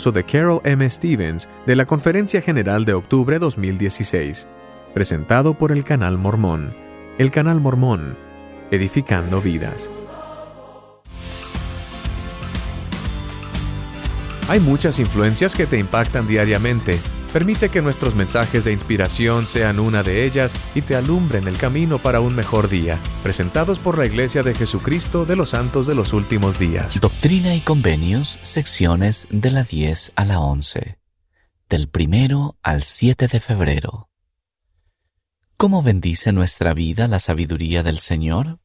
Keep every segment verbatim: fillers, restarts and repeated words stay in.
discurso de Carol M. Stevens de la Conferencia General de octubre dos mil dieciséis, presentado por el Canal Mormón. El Canal Mormón, edificando vidas. Hay muchas influencias que te impactan diariamente. Permite que nuestros mensajes de inspiración sean una de ellas y te alumbren el camino para un mejor día. Presentados por la Iglesia de Jesucristo de los Santos de los Últimos Días. Doctrina y Convenios, secciones de la diez a la once, del primero al siete de febrero. ¿Cómo bendice nuestra vida la sabiduría del Señor?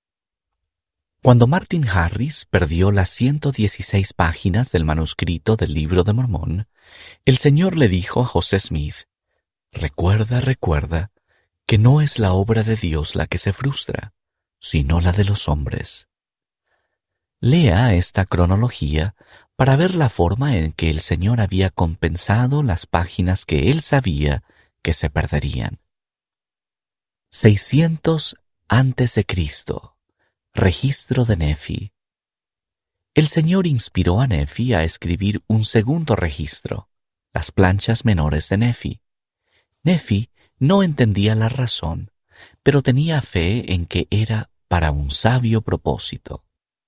Cuando Martin Harris perdió las ciento dieciséis páginas del manuscrito del Libro de Mormón, el Señor le dijo a José Smith: «Recuerda, recuerda, que no es la obra de Dios la que se frustra, sino la de los hombres». Lea esta cronología para ver la forma en que el Señor había compensado las páginas que Él sabía que se perderían. seiscientos antes de Cristo. Registro de Nefi. El Señor inspiró a Nefi a escribir un segundo registro, las planchas menores de Nefi. Nefi no entendía la razón, pero tenía fe en que era para un sabio propósito.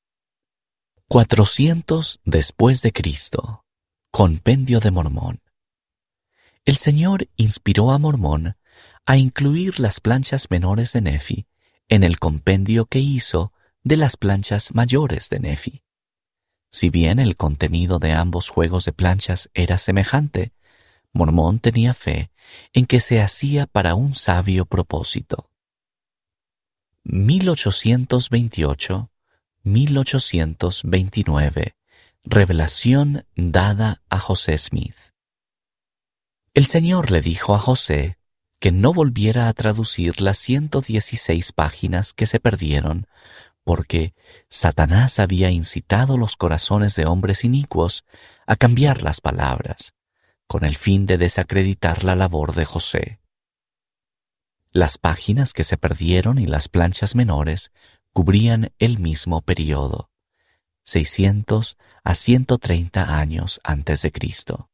cuatrocientos después de Cristo. Compendio de Mormón. El Señor inspiró a Mormón a incluir las planchas menores de Nefi en el compendio que hizo de las planchas mayores de Nefi. Si bien el contenido de ambos juegos de planchas era semejante, Mormón tenía fe en que se hacía para un sabio propósito. mil ochocientos veintiocho a mil ochocientos veintinueve. Revelación dada a José Smith. El Señor le dijo a José que no volviera a traducir las ciento dieciséis páginas que se perdieron, porque Satanás había incitado los corazones de hombres inicuos a cambiar las palabras, con el fin de desacreditar la labor de José. Las páginas que se perdieron y las planchas menores cubrían el mismo período, seiscientos a ciento treinta años antes de Cristo.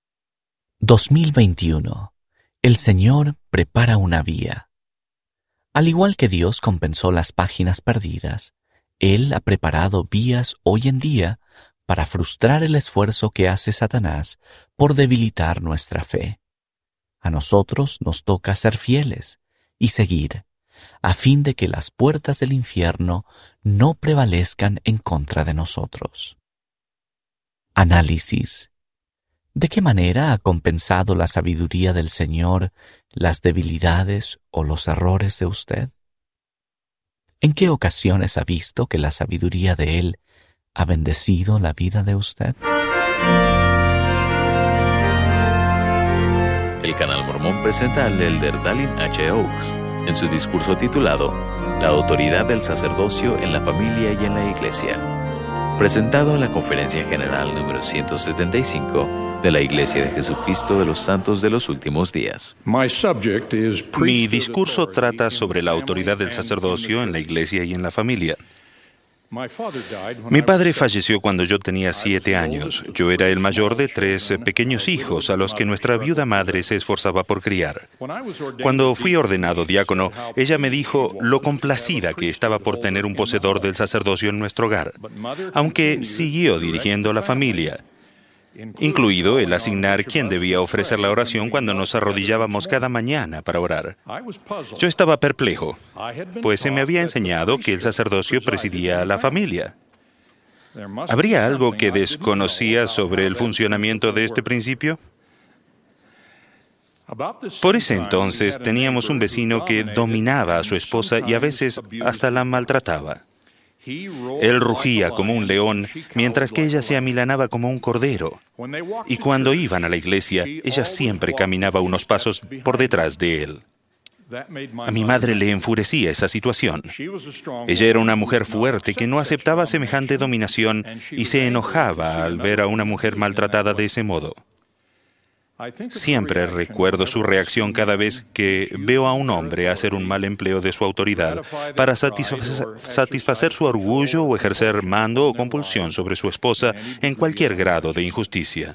dos mil veintiuno. El Señor prepara una vía. Al igual que Dios compensó las páginas perdidas, Él ha preparado vías hoy en día para frustrar el esfuerzo que hace Satanás por debilitar nuestra fe. A nosotros nos toca ser fieles y seguir, a fin de que las puertas del infierno no prevalezcan en contra de nosotros. Análisis. ¿De qué manera ha compensado la sabiduría del Señor las debilidades o los errores de usted? ¿En qué ocasiones ha visto que la sabiduría de Él ha bendecido la vida de usted? El Canal Mormón presenta al elder Dallin H. Oaks en su discurso titulado La autoridad del sacerdocio en la familia y en la iglesia, presentado en la Conferencia General número ciento setenta y cinco de la Iglesia de Jesucristo de los Santos de los Últimos Días. Mi discurso trata sobre la autoridad del sacerdocio en la iglesia y en la familia. Mi padre falleció cuando yo tenía siete años. Yo era el mayor de tres pequeños hijos a los que nuestra viuda madre se esforzaba por criar. Cuando fui ordenado diácono, ella me dijo lo complacida que estaba por tener un poseedor del sacerdocio en nuestro hogar, aunque siguió dirigiendo la familia, incluido el asignar quién debía ofrecer la oración cuando nos arrodillábamos cada mañana para orar. Yo estaba perplejo, pues se me había enseñado que el sacerdocio presidía a la familia. ¿Habría algo que desconocía sobre el funcionamiento de este principio? Por ese entonces teníamos un vecino que dominaba a su esposa y a veces hasta la maltrataba. Él rugía como un león, mientras que ella se amilanaba como un cordero. Y cuando iban a la iglesia, ella siempre caminaba unos pasos por detrás de él. A mi madre le enfurecía esa situación. Ella era una mujer fuerte que no aceptaba semejante dominación y se enojaba al ver a una mujer maltratada de ese modo. Siempre recuerdo su reacción cada vez que veo a un hombre hacer un mal empleo de su autoridad para satisfacer, satisfacer su orgullo o ejercer mando o compulsión sobre su esposa en cualquier grado de injusticia.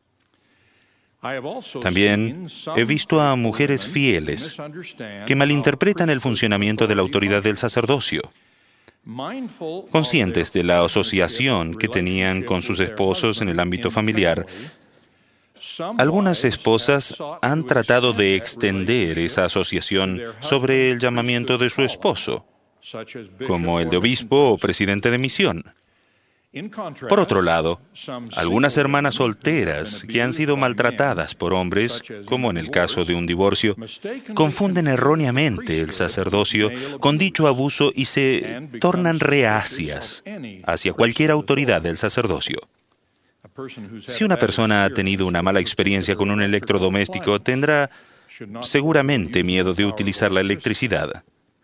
También he visto a mujeres fieles que malinterpretan el funcionamiento de la autoridad del sacerdocio. Conscientes de la asociación que tenían con sus esposos en el ámbito familiar, algunas esposas han tratado de extender esa asociación sobre el llamamiento de su esposo, como el de obispo o presidente de misión. Por otro lado, algunas hermanas solteras que han sido maltratadas por hombres, como en el caso de un divorcio, confunden erróneamente el sacerdocio con dicho abuso y se tornan reacias hacia cualquier autoridad del sacerdocio. Si una persona ha tenido una mala experiencia con un electrodoméstico, tendrá seguramente miedo de utilizar la electricidad.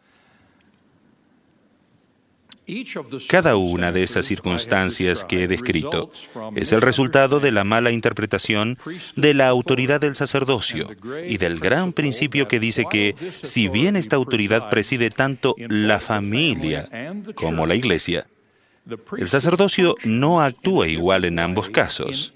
Cada una de esas circunstancias que he descrito es el resultado de la mala interpretación de la autoridad del sacerdocio y del gran principio que dice que, si bien esta autoridad preside tanto la familia como la iglesia, el sacerdocio no actúa igual en ambos casos.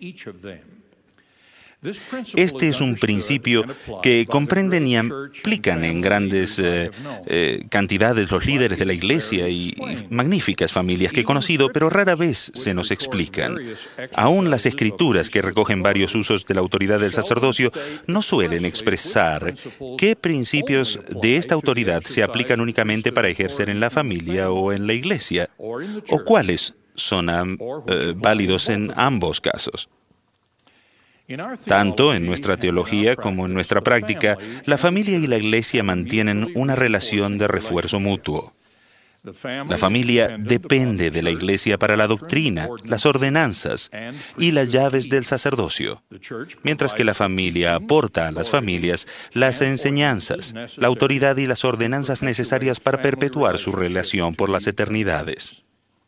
Este es un principio que comprenden y aplican en grandes eh, eh, cantidades los líderes de la Iglesia y, y magníficas familias que he conocido, pero rara vez se nos explican. Aún las escrituras, que recogen varios usos de la autoridad del sacerdocio, no suelen expresar qué principios de esta autoridad se aplican únicamente para ejercer en la familia o en la Iglesia, o cuáles son eh, válidos en ambos casos. Tanto en nuestra teología como en nuestra práctica, la familia y la iglesia mantienen una relación de refuerzo mutuo. La familia depende de la iglesia para la doctrina, las ordenanzas y las llaves del sacerdocio, mientras que la familia aporta a las familias las enseñanzas, la autoridad y las ordenanzas necesarias para perpetuar su relación por las eternidades.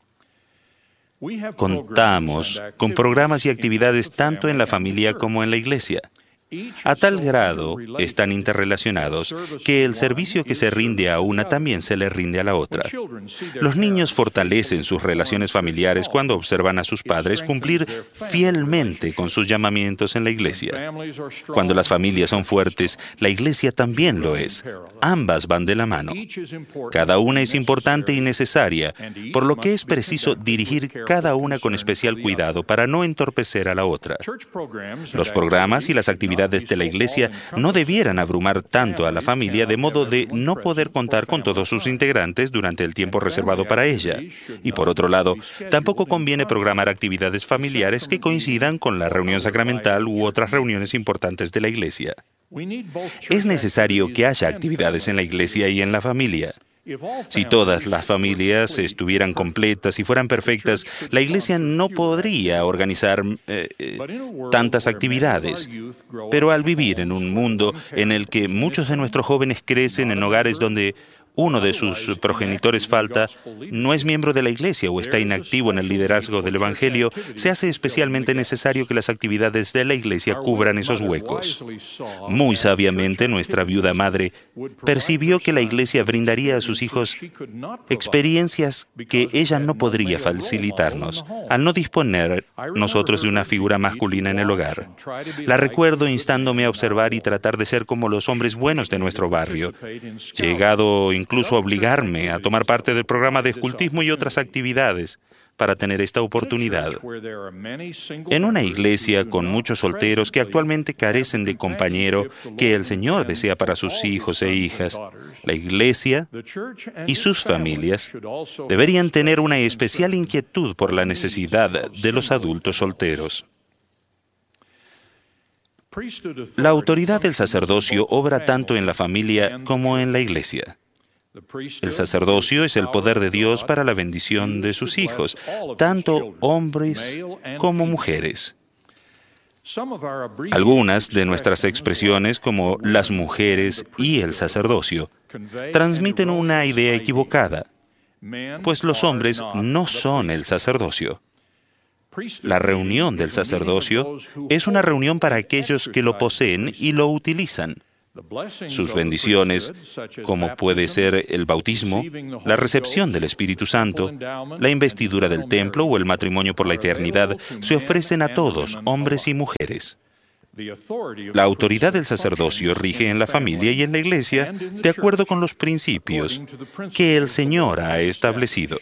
Contamos con programas y actividades tanto en la familia como en la iglesia. A tal grado están interrelacionados que el servicio que se rinde a una también se le rinde a la otra. Los niños fortalecen sus relaciones familiares cuando observan a sus padres cumplir fielmente con sus llamamientos en la iglesia. Cuando las familias son fuertes, la iglesia también lo es. Ambas van de la mano. Cada una es importante y necesaria, por lo que es preciso dirigir cada una con especial cuidado para no entorpecer a la otra. Los programas y las actividades de la iglesia no debieran abrumar tanto a la familia de modo de no poder contar con todos sus integrantes durante el tiempo reservado para ella. Y por otro lado, tampoco conviene programar actividades familiares que coincidan con la reunión sacramental u otras reuniones importantes de la iglesia. Es necesario que haya actividades en la iglesia y en la familia. Si todas las familias estuvieran completas y fueran perfectas, la iglesia no podría organizar eh, eh, tantas actividades. Pero al vivir en un mundo en el que muchos de nuestros jóvenes crecen en hogares donde uno de sus progenitores falta, no es miembro de la iglesia o está inactivo en el liderazgo del Evangelio, se hace especialmente necesario que las actividades de la iglesia cubran esos huecos. Muy sabiamente, nuestra viuda madre percibió que la iglesia brindaría a sus hijos experiencias que ella no podría facilitarnos, al no disponer nosotros de una figura masculina en el hogar. La recuerdo instándome a observar y tratar de ser como los hombres buenos de nuestro barrio, llegado incluso a obligarme a tomar parte del programa de escultismo y otras actividades para tener esta oportunidad. En una iglesia con muchos solteros que actualmente carecen de compañero que el Señor desea para sus hijos e hijas, la iglesia y sus familias deberían tener una especial inquietud por la necesidad de los adultos solteros. La autoridad del sacerdocio obra tanto en la familia como en la iglesia. El sacerdocio es el poder de Dios para la bendición de sus hijos, tanto hombres como mujeres. Algunas de nuestras expresiones, como las mujeres y el sacerdocio, transmiten una idea equivocada, pues los hombres no son el sacerdocio. La reunión del sacerdocio es una reunión para aquellos que lo poseen y lo utilizan. Sus bendiciones, como puede ser el bautismo, la recepción del Espíritu Santo, la investidura del templo o el matrimonio por la eternidad, se ofrecen a todos, hombres y mujeres. La autoridad del sacerdocio rige en la familia y en la iglesia de acuerdo con los principios que el Señor ha establecido.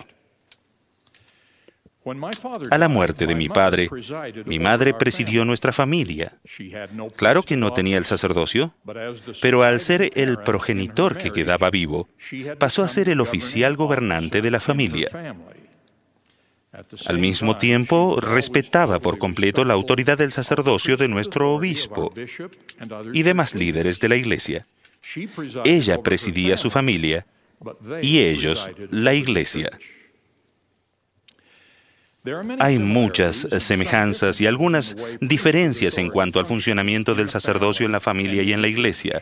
A la muerte de mi padre, mi madre presidió nuestra familia. Claro que no tenía el sacerdocio, pero al ser el progenitor que quedaba vivo, pasó a ser el oficial gobernante de la familia. Al mismo tiempo, respetaba por completo la autoridad del sacerdocio de nuestro obispo y demás líderes de la iglesia. Ella presidía su familia y ellos la iglesia. Hay muchas semejanzas y algunas diferencias en cuanto al funcionamiento del sacerdocio en la familia y en la iglesia.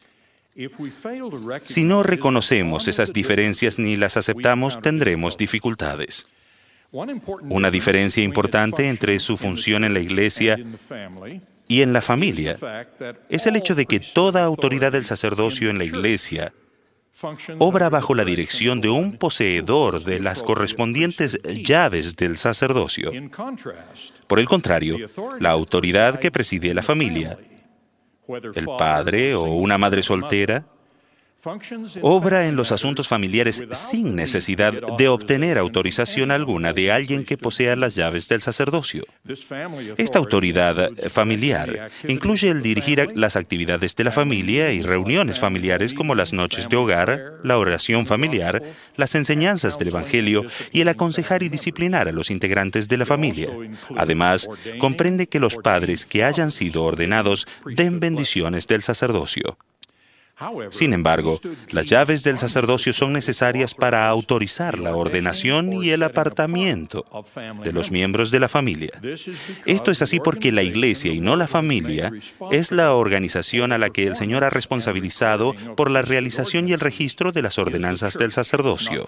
Si no reconocemos esas diferencias ni las aceptamos, tendremos dificultades. Una diferencia importante entre su función en la iglesia y en la familia es el hecho de que toda autoridad del sacerdocio en la iglesia obra bajo la dirección de un poseedor de las correspondientes llaves del sacerdocio. Por el contrario, la autoridad que preside la familia, el padre o una madre soltera, obra en los asuntos familiares sin necesidad de obtener autorización alguna de alguien que posea las llaves del sacerdocio. Esta autoridad familiar incluye el dirigir las actividades de la familia y reuniones familiares como las noches de hogar, la oración familiar, las enseñanzas del Evangelio y el aconsejar y disciplinar a los integrantes de la familia. Además, comprende que los padres que hayan sido ordenados den bendiciones del sacerdocio. Sin embargo, las llaves del sacerdocio son necesarias para autorizar la ordenación y el apartamiento de los miembros de la familia. Esto es así porque la iglesia y no la familia es la organización a la que el Señor ha responsabilizado por la realización y el registro de las ordenanzas del sacerdocio.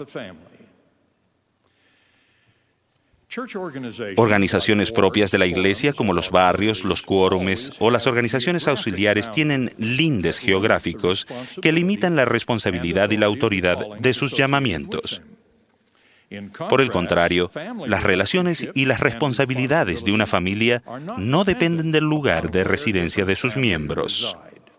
Organizaciones propias de la iglesia, como los barrios, los quórumes o las organizaciones auxiliares, tienen lindes geográficos que limitan la responsabilidad y la autoridad de sus llamamientos. Por el contrario, las relaciones y las responsabilidades de una familia no dependen del lugar de residencia de sus miembros.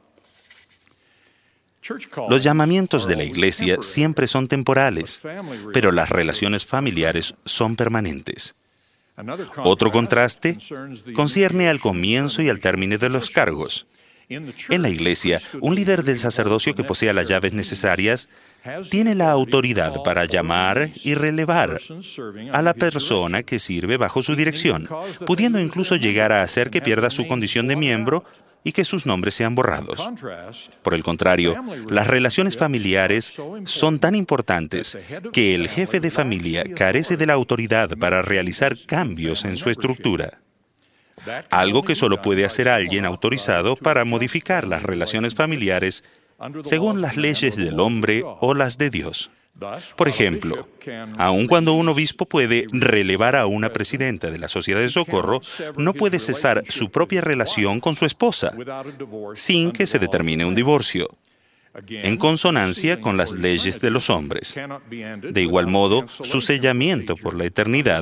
Los llamamientos de la iglesia siempre son temporales, pero las relaciones familiares son permanentes. Otro contraste concierne al comienzo y al término de los cargos. En la iglesia, un líder del sacerdocio que posea las llaves necesarias tiene la autoridad para llamar y relevar a la persona que sirve bajo su dirección, pudiendo incluso llegar a hacer que pierda su condición de miembro y que sus nombres sean borrados. Por el contrario, las relaciones familiares son tan importantes que el jefe de familia carece de la autoridad para realizar cambios en su estructura. Algo que solo puede hacer alguien autorizado para modificar las relaciones familiares según las leyes del hombre o las de Dios. Por ejemplo, aun cuando un obispo puede relevar a una presidenta de la Sociedad de Socorro, no puede cesar su propia relación con su esposa sin que se determine un divorcio, en consonancia con las leyes de los hombres. De igual modo, su sellamiento por la eternidad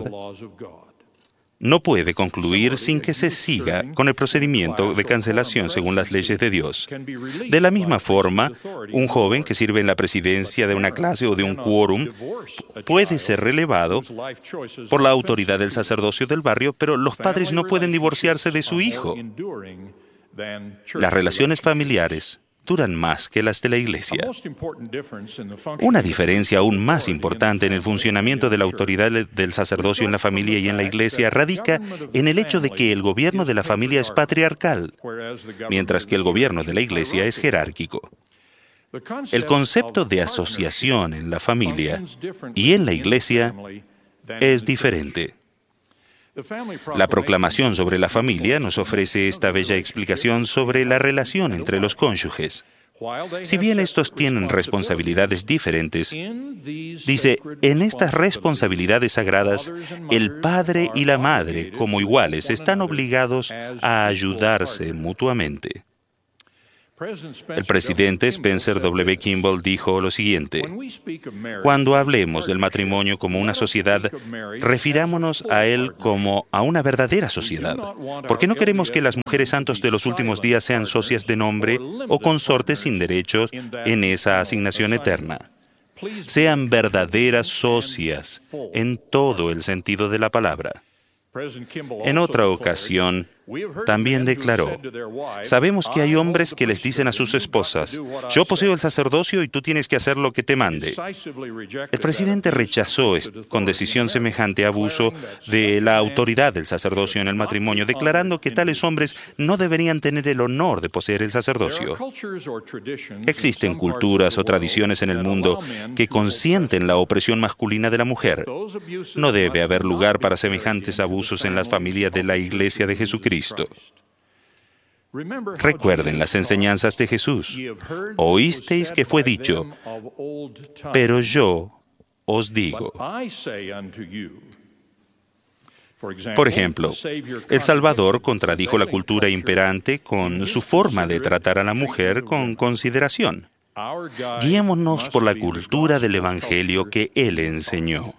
no puede concluir sin que se siga con el procedimiento de cancelación según las leyes de Dios. De la misma forma, un joven que sirve en la presidencia de una clase o de un quórum puede ser relevado por la autoridad del sacerdocio del barrio, pero los padres no pueden divorciarse de su hijo. Las relaciones familiares duran más que las de la iglesia. Una diferencia aún más importante en el funcionamiento de la autoridad del sacerdocio en la familia y en la iglesia radica en el hecho de que el gobierno de la familia es patriarcal, mientras que el gobierno de la iglesia es jerárquico. El concepto de asociación en la familia y en la iglesia es diferente. La proclamación sobre la familia nos ofrece esta bella explicación sobre la relación entre los cónyuges. Si bien estos tienen responsabilidades diferentes, dice, en estas responsabilidades sagradas, el padre y la madre, como iguales, están obligados a ayudarse mutuamente. El presidente Spencer W. Kimball dijo lo siguiente: cuando hablemos del matrimonio como una sociedad, refirámonos a él como a una verdadera sociedad, porque no queremos que las mujeres santos de los últimos días sean socias de nombre o consortes sin derechos en esa asignación eterna. Sean verdaderas socias en todo el sentido de la palabra. En otra ocasión, también declaró, sabemos que hay hombres que les dicen a sus esposas, yo poseo el sacerdocio y tú tienes que hacer lo que te mande. El presidente rechazó con decisión semejante abuso de la autoridad del sacerdocio en el matrimonio, declarando que tales hombres no deberían tener el honor de poseer el sacerdocio. Existen culturas o tradiciones en el mundo que consienten la opresión masculina de la mujer. No debe haber lugar para semejantes abusos en las familias de la Iglesia de Jesucristo. Recuerden las enseñanzas de Jesús. Oísteis que fue dicho, pero yo os digo. Por ejemplo, el Salvador contradijo la cultura imperante con su forma de tratar a la mujer con consideración. Guiémonos por la cultura del Evangelio que Él enseñó.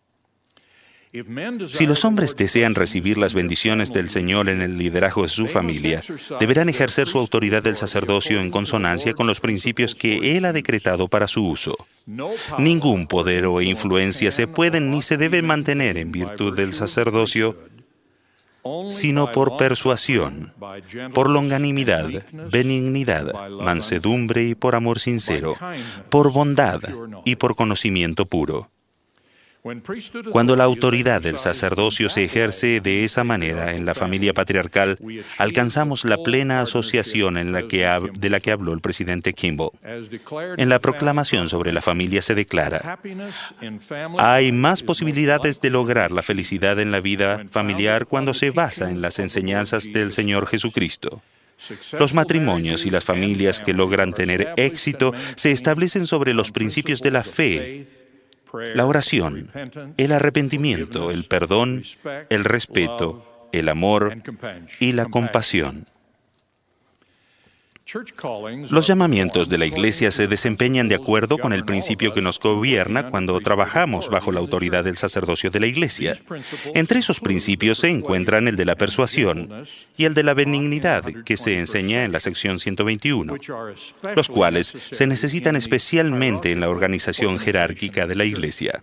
Si los hombres desean recibir las bendiciones del Señor en el liderazgo de su familia, deberán ejercer su autoridad del sacerdocio en consonancia con los principios que Él ha decretado para su uso. Ningún poder o influencia se pueden ni se deben mantener en virtud del sacerdocio, sino por persuasión, por longanimidad, benignidad, mansedumbre y por amor sincero, por bondad y por conocimiento puro. Cuando la autoridad del sacerdocio se ejerce de esa manera en la familia patriarcal, alcanzamos la plena asociación en la que hab- de la que habló el presidente Kimball. En la proclamación sobre la familia se declara, hay más posibilidades de lograr la felicidad en la vida familiar cuando se basa en las enseñanzas del Señor Jesucristo. Los matrimonios y las familias que logran tener éxito se establecen sobre los principios de la fe, la oración, el arrepentimiento, el perdón, el respeto, el amor y la compasión. Los llamamientos de la Iglesia se desempeñan de acuerdo con el principio que nos gobierna cuando trabajamos bajo la autoridad del sacerdocio de la Iglesia. Entre esos principios se encuentran el de la persuasión y el de la benignidad, que se enseña en la sección ciento veintiuno, los cuales se necesitan especialmente en la organización jerárquica de la Iglesia.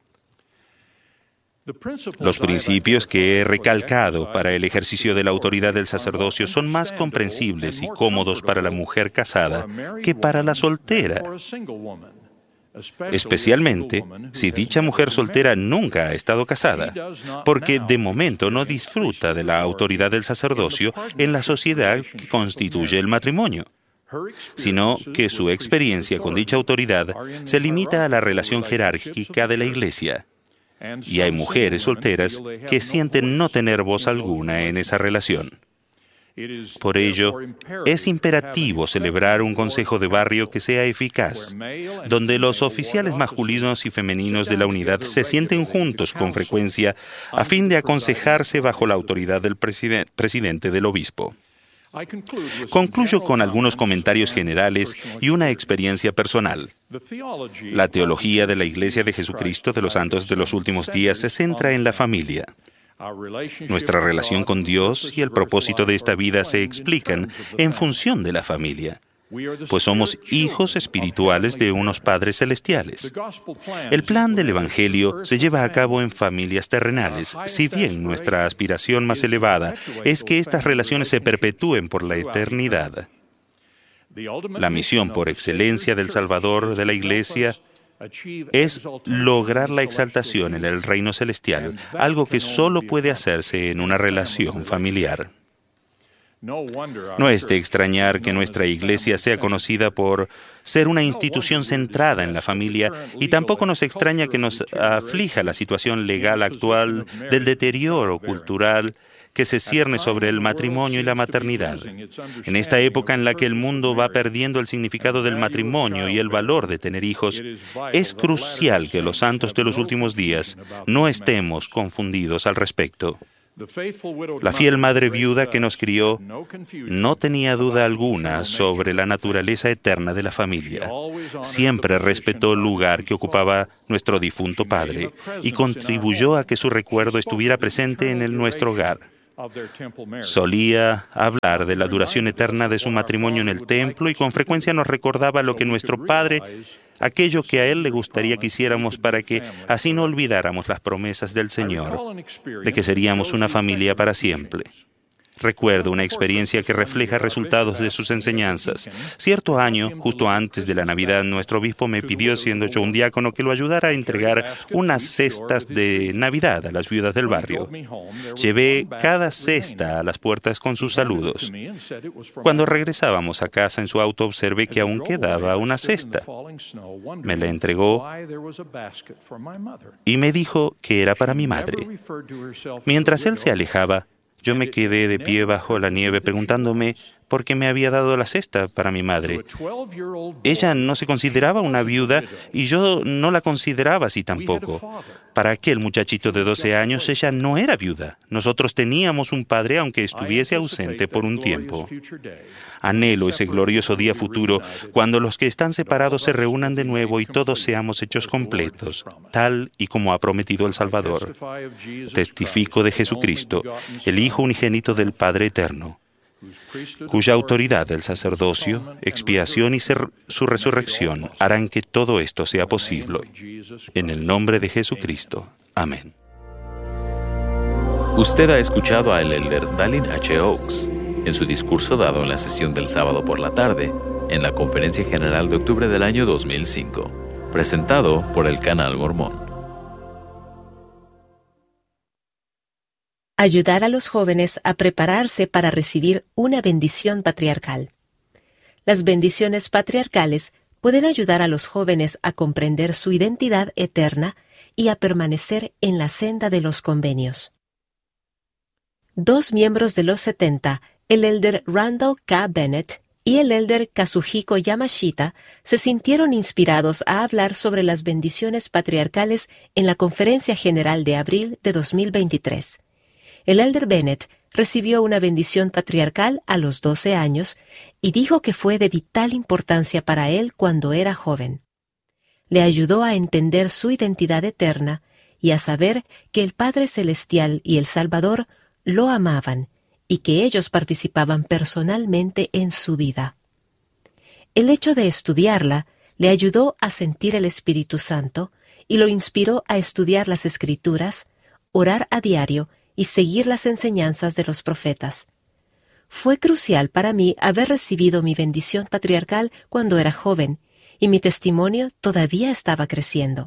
Los principios que he recalcado para el ejercicio de la autoridad del sacerdocio son más comprensibles y cómodos para la mujer casada que para la soltera, especialmente si dicha mujer soltera nunca ha estado casada, porque de momento no disfruta de la autoridad del sacerdocio en la sociedad que constituye el matrimonio, sino que su experiencia con dicha autoridad se limita a la relación jerárquica de la Iglesia. Y hay mujeres solteras que sienten no tener voz alguna en esa relación. Por ello, es imperativo celebrar un consejo de barrio que sea eficaz, donde los oficiales masculinos y femeninos de la unidad se sienten juntos con frecuencia a fin de aconsejarse bajo la autoridad del presiden- presidente del obispo. Concluyo con algunos comentarios generales y una experiencia personal. La teología de la Iglesia de Jesucristo de los Santos de los Últimos Días se centra en la familia. Nuestra relación con Dios y el propósito de esta vida se explican en función de la familia, pues somos hijos espirituales de unos padres celestiales. El plan del Evangelio se lleva a cabo en familias terrenales, si bien nuestra aspiración más elevada es que estas relaciones se perpetúen por la eternidad. La misión por excelencia del Salvador de la Iglesia es lograr la exaltación en el reino celestial, algo que solo puede hacerse en una relación familiar. No es de extrañar que nuestra iglesia sea conocida por ser una institución centrada en la familia, y tampoco nos extraña que nos aflija la situación legal actual del deterioro cultural que se cierne sobre el matrimonio y la maternidad. En esta época en la que el mundo va perdiendo el significado del matrimonio y el valor de tener hijos, es crucial que los santos de los últimos días no estemos confundidos al respecto. La fiel madre viuda que nos crió no tenía duda alguna sobre la naturaleza eterna de la familia. Siempre respetó el lugar que ocupaba nuestro difunto padre y contribuyó a que su recuerdo estuviera presente en el nuestro hogar. Solía hablar de la duración eterna de su matrimonio en el templo y con frecuencia nos recordaba lo que nuestro Padre, aquello que a Él le gustaría que hiciéramos para que así no olvidáramos las promesas del Señor, de que seríamos una familia para siempre. Recuerdo una experiencia que refleja resultados de sus enseñanzas. Cierto año, justo antes de la Navidad, nuestro obispo me pidió, siendo yo un diácono, que lo ayudara a entregar unas cestas de Navidad a las viudas del barrio. Llevé cada cesta a las puertas con sus saludos. Cuando regresábamos a casa en su auto, observé que aún quedaba una cesta. Me la entregó y me dijo que era para mi madre. Mientras él se alejaba, yo me quedé de pie bajo la nieve preguntándome por qué me había dado la cesta para mi madre. Ella no se consideraba una viuda y yo no la consideraba así tampoco. Para aquel muchachito de doce años, ella no era viuda. Nosotros teníamos un padre aunque estuviese ausente por un tiempo. Anhelo ese glorioso día futuro cuando los que están separados se reúnan de nuevo y todos seamos hechos completos, tal y como ha prometido el Salvador. Testifico de Jesucristo, el Hijo unigénito del Padre eterno, cuya autoridad del sacerdocio, expiación y su resurrección harán que todo esto sea posible. En el nombre de Jesucristo. Amén. Usted ha escuchado al elder Dallin H. Oaks en su discurso dado en la sesión del sábado por la tarde, en la Conferencia General de octubre del año dos mil cinco, presentado por el Canal Mormón. Ayudar a los jóvenes a prepararse para recibir una bendición patriarcal. Las bendiciones patriarcales pueden ayudar a los jóvenes a comprender su identidad eterna y a permanecer en la senda de los convenios. Dos miembros de los setenta, el elder Randall K. Bennett y el elder Kazuhiko Yamashita, se sintieron inspirados a hablar sobre las bendiciones patriarcales en la Conferencia General de abril de dos mil veintitrés. El elder Bennett recibió una bendición patriarcal a los doce años y dijo que fue de vital importancia para él cuando era joven. Le ayudó a entender su identidad eterna y a saber que el Padre Celestial y el Salvador lo amaban y que ellos participaban personalmente en su vida. El hecho de estudiarla le ayudó a sentir el Espíritu Santo y lo inspiró a estudiar las Escrituras, orar a diario y seguir las enseñanzas de los profetas. Fue crucial para mí haber recibido mi bendición patriarcal cuando era joven, y mi testimonio todavía estaba creciendo.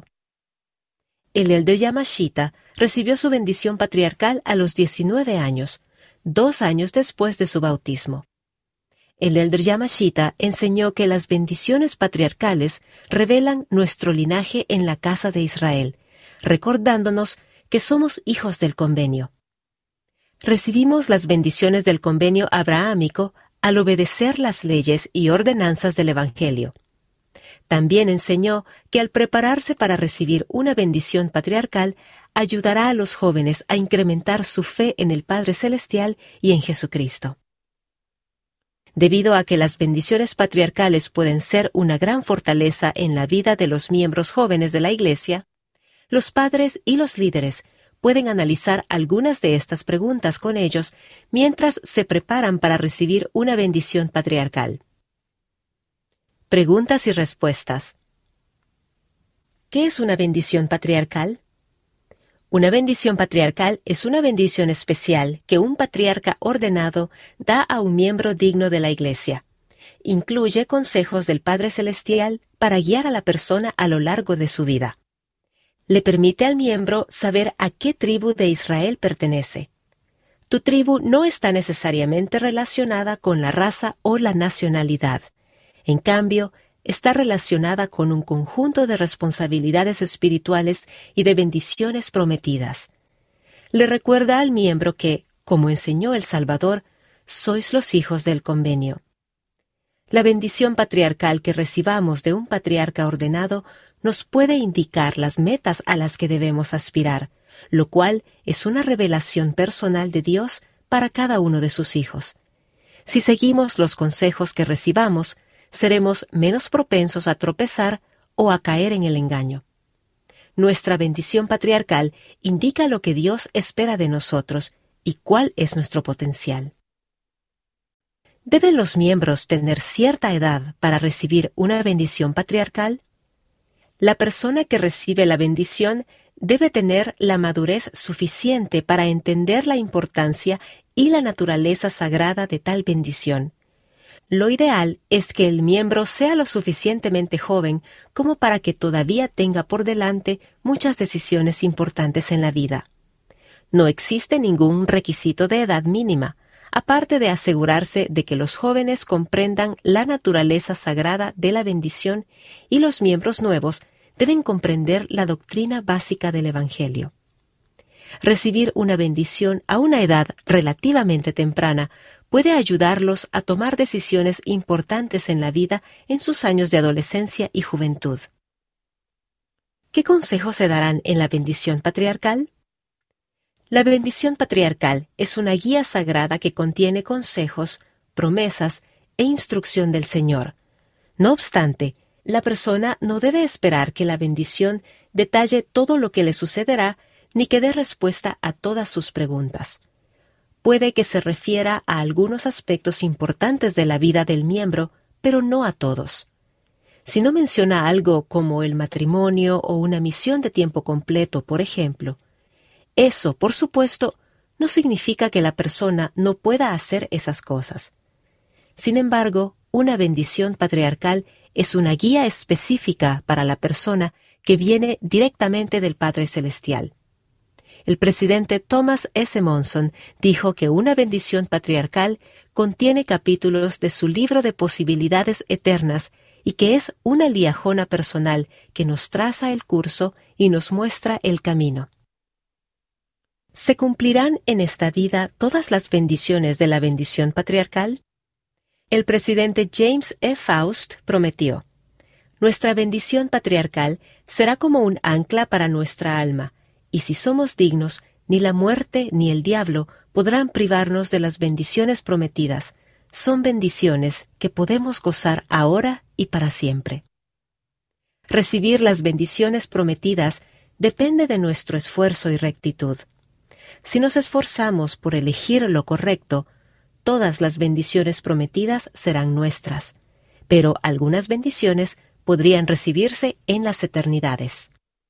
El elder Yamashita recibió su bendición patriarcal a los diecinueve años, dos años después de su bautismo. El elder Yamashita enseñó que las bendiciones patriarcales revelan nuestro linaje en la casa de Israel, recordándonos que somos hijos del convenio. Recibimos las bendiciones del convenio abrahámico al obedecer las leyes y ordenanzas del Evangelio. También enseñó que al prepararse para recibir una bendición patriarcal, ayudará a los jóvenes a incrementar su fe en el Padre Celestial y en Jesucristo. Debido a que las bendiciones patriarcales pueden ser una gran fortaleza en la vida de los miembros jóvenes de la Iglesia, los padres y los líderes pueden analizar algunas de estas preguntas con ellos mientras se preparan para recibir una bendición patriarcal. Preguntas y respuestas. ¿Qué es una bendición patriarcal? Una bendición patriarcal es una bendición especial que un patriarca ordenado da a un miembro digno de la Iglesia. Incluye consejos del Padre Celestial para guiar a la persona a lo largo de su vida. Le permite al miembro saber a qué tribu de Israel pertenece. Tu tribu no está necesariamente relacionada con la raza o la nacionalidad. En cambio, está relacionada con un conjunto de responsabilidades espirituales y de bendiciones prometidas. Le recuerda al miembro que, como enseñó el Salvador, sois los hijos del convenio. La bendición patriarcal que recibamos de un patriarca ordenado nos puede indicar las metas a las que debemos aspirar, lo cual es una revelación personal de Dios para cada uno de sus hijos. Si seguimos los consejos que recibamos, seremos menos propensos a tropezar o a caer en el engaño. Nuestra bendición patriarcal indica lo que Dios espera de nosotros y cuál es nuestro potencial. ¿Deben los miembros tener cierta edad para recibir una bendición patriarcal? La persona que recibe la bendición debe tener la madurez suficiente para entender la importancia y la naturaleza sagrada de tal bendición. Lo ideal es que el miembro sea lo suficientemente joven como para que todavía tenga por delante muchas decisiones importantes en la vida. No existe ningún requisito de edad mínima, aparte de asegurarse de que los jóvenes comprendan la naturaleza sagrada de la bendición y los miembros nuevos deben comprender la doctrina básica del Evangelio. Recibir una bendición a una edad relativamente temprana puede ayudarlos a tomar decisiones importantes en la vida en sus años de adolescencia y juventud. ¿Qué consejos se darán en la bendición patriarcal? La bendición patriarcal es una guía sagrada que contiene consejos, promesas e instrucción del Señor. No obstante, la persona no debe esperar que la bendición detalle todo lo que le sucederá ni que dé respuesta a todas sus preguntas. Puede que se refiera a algunos aspectos importantes de la vida del miembro, pero no a todos. Si no menciona algo como el matrimonio o una misión de tiempo completo, por ejemplo, eso, por supuesto, no significa que la persona no pueda hacer esas cosas. Sin embargo, una bendición patriarcal es una guía específica para la persona que viene directamente del Padre Celestial. El presidente Thomas S. Monson dijo que una bendición patriarcal contiene capítulos de su libro de posibilidades eternas y que es una liajona personal que nos traza el curso y nos muestra el camino. ¿Se cumplirán en esta vida todas las bendiciones de la bendición patriarcal? El presidente James E. Faust prometió: nuestra bendición patriarcal será como un ancla para nuestra alma, y si somos dignos, ni la muerte ni el diablo podrán privarnos de las bendiciones prometidas. Son bendiciones que podemos gozar ahora y para siempre. Recibir las bendiciones prometidas depende de nuestro esfuerzo y rectitud. Si nos esforzamos por elegir lo correcto, todas las bendiciones prometidas serán nuestras, pero algunas bendiciones podrían recibirse en las eternidades.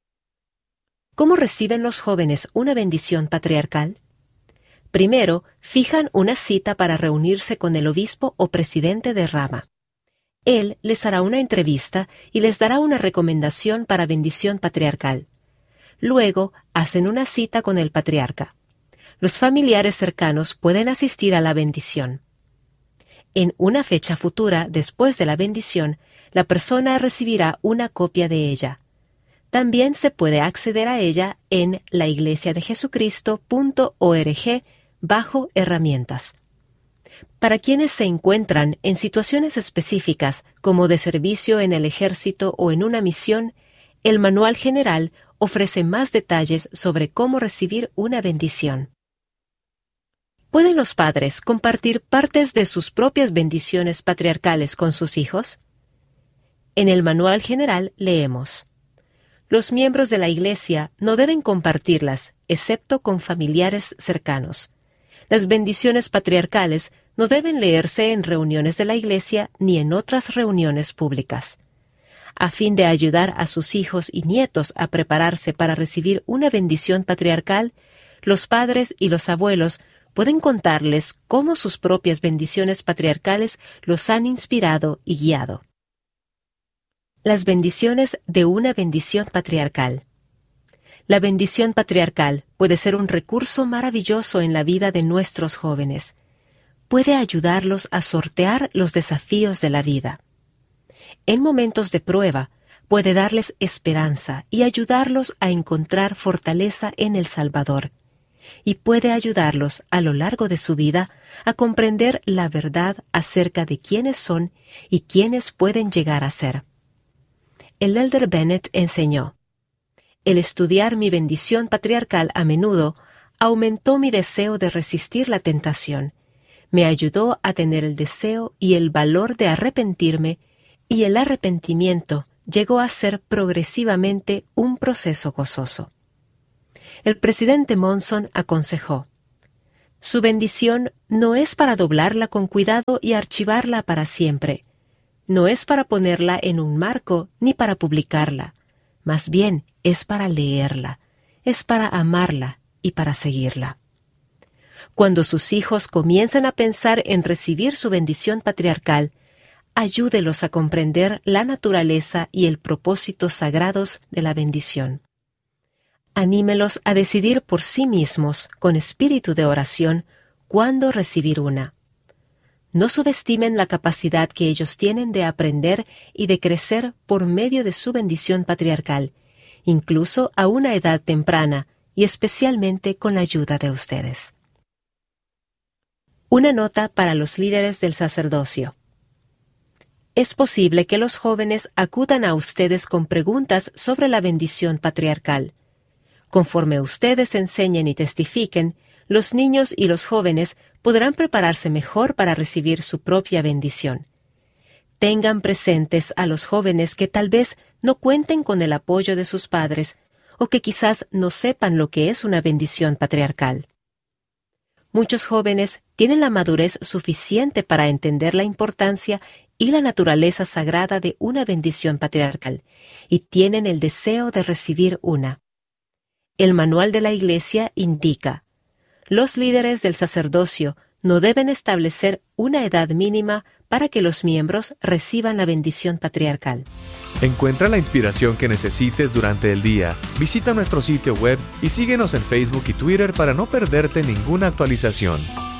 ¿Cómo reciben los jóvenes una bendición patriarcal? Primero, fijan una cita para reunirse con el obispo o presidente de rama. Él les hará una entrevista y les dará una recomendación para bendición patriarcal. Luego, hacen una cita con el patriarca. Los familiares cercanos pueden asistir a la bendición. En una fecha futura, después de la bendición, la persona recibirá una copia de ella. También se puede acceder a ella en la iglesia de jesucristo punto org bajo herramientas. Para quienes se encuentran en situaciones específicas como de servicio en el ejército o en una misión, el manual general ofrece más detalles sobre cómo recibir una bendición. ¿Pueden los padres compartir partes de sus propias bendiciones patriarcales con sus hijos? En el manual general leemos: los miembros de la Iglesia no deben compartirlas, excepto con familiares cercanos. Las bendiciones patriarcales no deben leerse en reuniones de la Iglesia ni en otras reuniones públicas. A fin de ayudar a sus hijos y nietos a prepararse para recibir una bendición patriarcal, los padres y los abuelos pueden contarles cómo sus propias bendiciones patriarcales los han inspirado y guiado. Las bendiciones de una bendición patriarcal. La bendición patriarcal puede ser un recurso maravilloso en la vida de nuestros jóvenes. Puede ayudarlos a sortear los desafíos de la vida. En momentos de prueba, puede darles esperanza y ayudarlos a encontrar fortaleza en el Salvador, y puede ayudarlos a lo largo de su vida a comprender la verdad acerca de quiénes son y quiénes pueden llegar a ser. El elder Bennett enseñó: el estudiar mi bendición patriarcal a menudo aumentó mi deseo de resistir la tentación, me ayudó a tener el deseo y el valor de arrepentirme, y el arrepentimiento llegó a ser progresivamente un proceso gozoso. El presidente Monson aconsejó: su bendición no es para doblarla con cuidado y archivarla para siempre, no es para ponerla en un marco ni para publicarla, más bien es para leerla, es para amarla y para seguirla. Cuando sus hijos comiencen a pensar en recibir su bendición patriarcal, ayúdelos a comprender la naturaleza y el propósito sagrados de la bendición. Anímelos a decidir por sí mismos, con espíritu de oración, cuándo recibir una. No subestimen la capacidad que ellos tienen de aprender y de crecer por medio de su bendición patriarcal, incluso a una edad temprana, y especialmente con la ayuda de ustedes. Una nota para los líderes del sacerdocio. Es posible que los jóvenes acudan a ustedes con preguntas sobre la bendición patriarcal. Conforme ustedes enseñen y testifiquen, los niños y los jóvenes podrán prepararse mejor para recibir su propia bendición. Tengan presentes a los jóvenes que tal vez no cuenten con el apoyo de sus padres o que quizás no sepan lo que es una bendición patriarcal. Muchos jóvenes tienen la madurez suficiente para entender la importancia y la naturaleza sagrada de una bendición patriarcal y tienen el deseo de recibir una. El manual de la Iglesia indica: los líderes del sacerdocio no deben establecer una edad mínima para que los miembros reciban la bendición patriarcal. Encuentra la inspiración que necesites durante el día. Visita nuestro sitio web y síguenos en Facebook y Twitter para no perderte ninguna actualización.